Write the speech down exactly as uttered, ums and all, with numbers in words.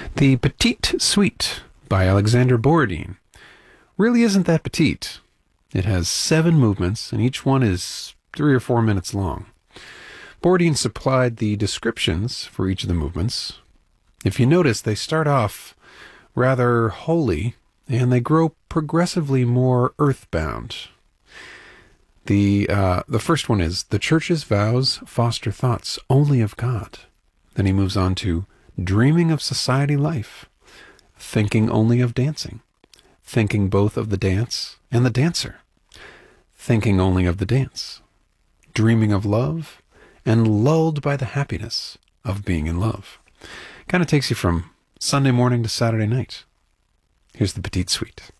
The Petite Suite by Alexander Borodin really isn't that petite. It has seven movements, and each one is three or four minutes long. Borodin supplied the descriptions for each of the movements. If you notice, they start off rather holy, and they grow progressively more earthbound. The uh, the first one is, the Church's vows foster thoughts only of God. Then he moves on to dreaming of society life, thinking only of dancing, thinking both of the dance and the dancer, thinking only of the dance, dreaming of love, and lulled by the happiness of being in love. Kind of takes you from Sunday morning to Saturday night. Here's the Petite Suite.